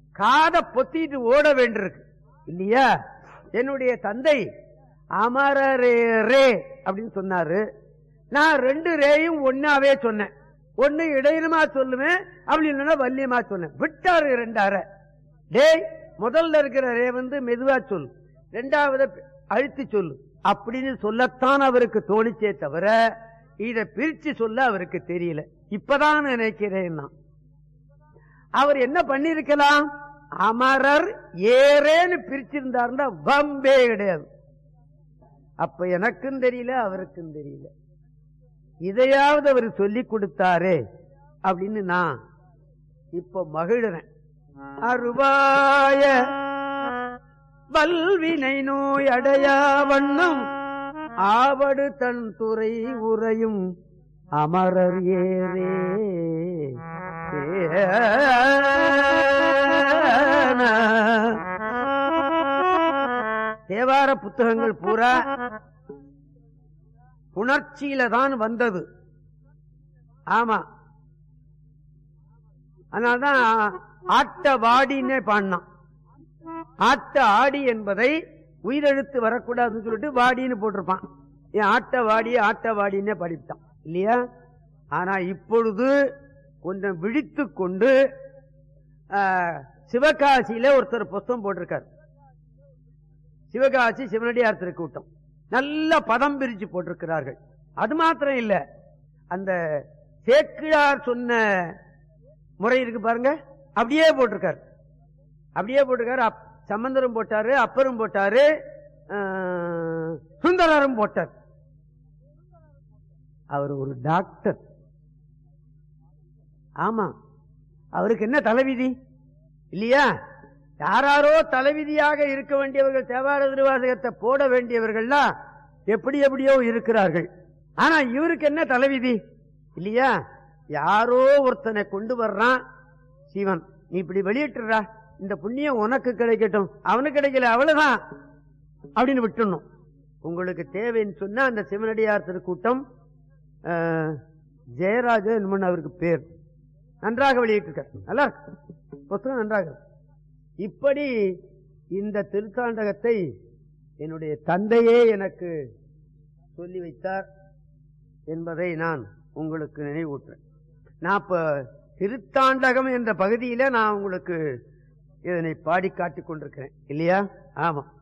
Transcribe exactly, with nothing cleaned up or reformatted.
காதை பொத்திட்டு ஓட வேண்டியிருக்கு இல்லையா? என்னுடைய தந்தை அமரரே ரே அப்படின்னு சொன்னாரு. நான் ரெண்டு ரேயும் ஒன்னாவே சொன்னேன். ஒன்னு இடையிலுமா சொல்லுவேன், அப்படி இல்லைன்னா வல்லியமா சொன்னேன். விட்டாரு ரெண்டார. டேய், முதல்ல இருக்கிற ரே வந்து மெதுவா சொல்லு, ரெண்டாவது அழுத்தி சொல்லு அப்படின்னு சொல்லத்தான் அவருக்கு தோணிச்சே தவிர இத பிரிச்சு சொல்ல அவருக்கு தெரியல. இப்பதான் நினைக்கிறேன் நான். அவர் என்ன பண்ணிருக்கலாம், அமரர் ஏறேன்னு பிரிச்சிருந்தாருன்னா வம்பே கிடையாது. அப்ப எனக்கும் தெரியல, அவருக்கும் தெரியல. இதையாவது அவர் சொல்லிக் கொடுத்தாரே அப்படின்னு நான் இப்ப மகிழ்றேன். அருவாய வல்வினை நோய் அடையா வண்ணம் ஆவடு தன் துறை உரையும் அமரர் ஏரே. தேவார புத்தகங்கள் பூரா உணர்ச்சியில தான் வந்தது. ஆமா, அதனால்தான் ஆட்ட வாடினே பாடினான். ஆட்ட ஆடி என்பதை உயிரெழுத்து வரக்கூடாதுன்னு சொல்லிட்டு வாடின்னு போட்டிருப்பான். ஏன் ஆட்ட வாடி ஆட்ட வாடினே படித்தான் இல்லையா? ஆனா இப்பொழுது கொஞ்சம் விழித்து கொண்டு சிவகாசியில ஒருத்தர் புத்தகம் போட்டிருக்கார். சிவகாசி சிவனடியார் திருக்கூட்டம் நல்ல பதம் பிரிச்சு போட்டிருக்கிறார்கள். அது மாத்திரம் இல்ல, அந்த சேக்கிழார் சொன்ன முறை இருக்கு பாருங்க, அப்படியே போட்டிருக்காரு. அப்படியே போட்டிருக்காரு. சம்பந்தரும் போட்டாரு, அப்பரும் போட்டாரு, சுந்தரரும் போட்டார். அவர் ஒரு டாக்டர். ஆமா, அவருக்கு என்ன தலைவிதி இல்லையா? யாராரோ தலைவிதியாக இருக்க வேண்டியவர்கள் தேவார திருவாசகத்தை போட வேண்டியவர்கள்லாம் எப்படி எப்படியோ இருக்கிறார்கள். ஆனா இவருக்கு என்ன தலைவிதி இல்லையா? யாரோ ஒருத்தனை கொண்டு வர்றான், சிவன் நீ இப்படி வெளியிட்டுறா, இந்த புண்ணியம் உனக்கு கிடைக்கட்டும், அவனுக்கு கிடைக்கல அவ்வளவுதான் அப்படின்னு விட்டுணும். உங்களுக்கு தேவைன்னு சொன்னா அந்த சிவனடியார் திருக்கூட்டம் ஜெயராஜ என்னமன் அவருக்கு பேர், நன்றாக வெளியிட்டிருக்கார். நல்லா இருக்கு புத்தகம், நன்றாக. இப்படி இந்த திருத்தாண்டகத்தை என்னுடைய தந்தையே எனக்கு சொல்லி வைத்தார் என்பதை நான் உங்களுக்கு நினைவூட்டுறேன். நான் இப்ப திருத்தாண்டகம் என்ற பகுதியில நான் உங்களுக்கு இதனை பாடி காட்டிக் கொண்டிருக்கிறேன் இல்லையா? ஆமா.